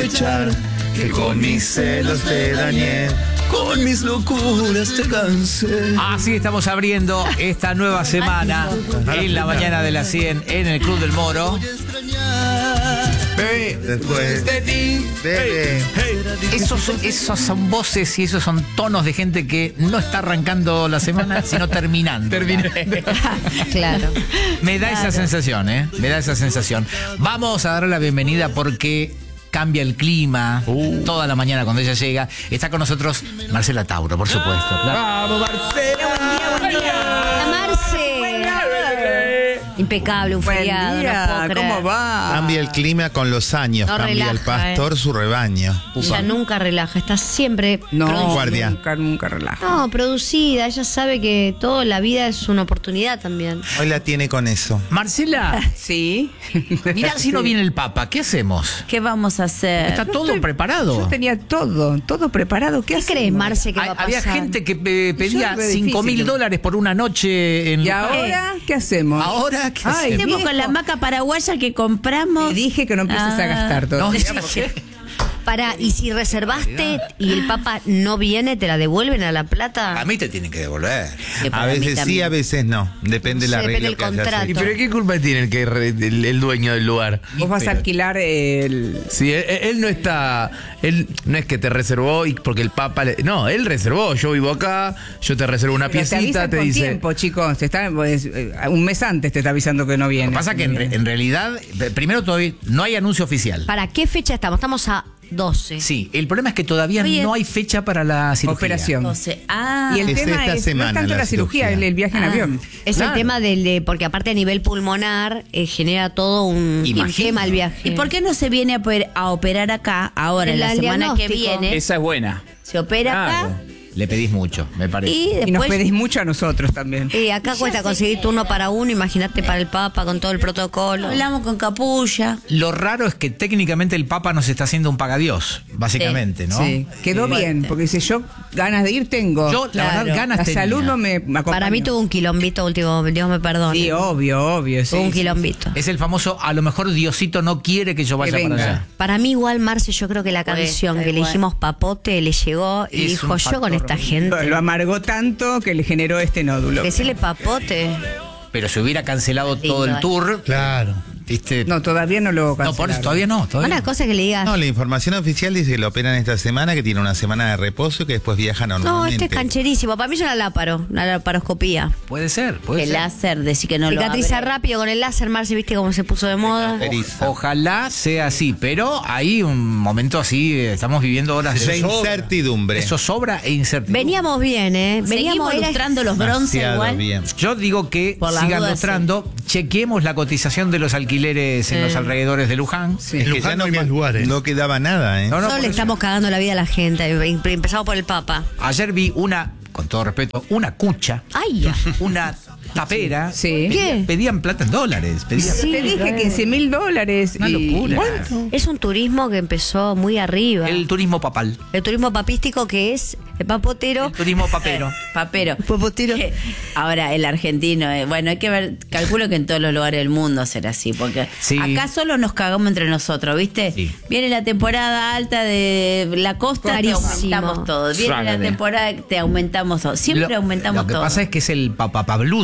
sospechar que con mis celos te dañé, con mis locuras te cansé. Así estamos abriendo esta nueva semana en la mañana de las 100 en el Club del Moro. Bebé, después de ti, bebé. Esos son voces y esos son tonos de gente que no está arrancando la semana, sino terminando. Claro. Me da esa sensación, ¿eh? Me da esa sensación. Vamos a darle la bienvenida porque cambia el clima toda la mañana cuando ella llega. Está con nosotros Marcela Tauro, por supuesto. ¡Vamos, Marcela! Buen día. La Marce. Impecable, un feriado. No puedo creer. ¿Cómo va? Cambia el clima con los años, No cambia el relaja, pastor su rebaño. Ella nunca relaja, está siempre guardia. Nunca relaja. No, producida. Ella sabe que toda la vida es una oportunidad también. Hoy la tiene con eso. Marcela, Sí. mirá si no viene el Papa, ¿qué hacemos? ¿Qué vamos a hacer? Está todo preparado. Yo tenía todo preparado. ¿Qué ¿Qué crees, Marce, que va a pasar? Había gente que pedía Yo re $5.000 por una noche en ¿Y ahora qué hacemos? ¿Ahora qué Ay, hacemos? Hacemos con la maca paraguaya que compramos. Te dije que no empieces a gastar todo. No, Pará, y si reservaste y el Papa no viene, ¿te la devuelven a La Plata? a mí te tienen que devolver. A veces sí, a veces no. Depende Sí, la depende regla del que haya contrato. hecho. ¿Pero qué culpa tiene el dueño del lugar? Vos vas a alquilar el... Sí, él no está. Él no es que te reservó y porque el Papa. No, él reservó. Yo vivo acá, yo te reservo una Pero piecita, avisan te con dice. tiempo, chicos. Un mes antes te está avisando que no viene. Lo que pasa es que en realidad, primero todavía no hay anuncio oficial. ¿Para qué fecha estamos? Estamos a 12. Sí, el problema es que todavía Oye, no hay fecha para la cirugía. Operación. 12. Y el Es tema esta es, no semana es tanto la la cirugía, cirugía. el viaje en avión. Es Claro. el tema porque aparte a nivel pulmonar genera todo un Imagino. tema el viaje. ¿Y por qué no se viene a operar acá ahora, El la semana que diagnóstico. viene? Esa es buena. Se opera Claro. acá Le pedís mucho, me parece. y Y nos después... pedís mucho a nosotros también. Acá cuesta conseguir turno para uno, imagínate para el Papa con todo el protocolo. Hablamos con Capulla. Lo raro es que técnicamente el Papa nos está haciendo un pagadiós, básicamente, ¿no? Sí, quedó bien, porque dice yo ganas de ir tengo. Yo, la verdad, ganas La tenía. salud no me acompañó. Para mí tuvo un quilombito último, Dios me perdone. Sí, obvio, sí. Tuvo un sí, quilombito. Es el famoso, a lo mejor Diosito no quiere que yo vaya para venga. allá. Para mí igual, Marce, yo creo que la Puede canción ser, que le igual. dijimos Papote le llegó y Es dijo, un yo con factor. esta gente. Lo amargó tanto que le generó este nódulo. Decirle Papote. Pero se hubiera cancelado todo el Lindo, tour, Claro. ¿viste? No, todavía no lo No, cancelaron. por eso todavía no. Una cosa que le digas, No, la información oficial dice que lo operan esta semana, que tiene una semana de reposo y que después viaja no, normalmente. este es cancherísimo. Para mí es una laparoscopía. Puede ser, puede El ser. láser, decir que no lo Cicatriza abre. rápido con el láser, Marce, ¿viste cómo se puso de moda? Ojalá sea así, pero hay un momento así, estamos viviendo horas De incertidumbre. Eso sobra e incertidumbre. Veníamos bien, ¿eh? Seguimos era- ilustrando los bronces Demasiado igual. bien. Yo digo que Por las sigan dudas, mostrando, chequeemos la cotización de los alquileres en los alrededores de Luján. Sí. Es que ya no quedaba nada, ¿eh? No, Solo por le eso. estamos cagando la vida a la gente. Empezamos por el Papa. Ayer vi con todo respeto, una cucha, ¡Ay! Ya. una tapera. Sí. ¿Qué? Pedían plata en dólares. Pedían Sí. Te dije $15,000. Una locura. Es un turismo que empezó muy arriba. El turismo papal. El turismo papístico que es el papotero. El turismo papero. Papero. Papotero. Ahora, el argentino, bueno, hay que ver, calculo que en todos los lugares del mundo será así, porque Sí. acá solo nos cagamos entre nosotros, ¿viste? Sí. Viene la temporada alta de la costa, Carísimo. te aumentamos todo. Viene la Suave. temporada, te aumentamos todo. Siempre aumentamos Lo que todo. pasa es que es el papapablú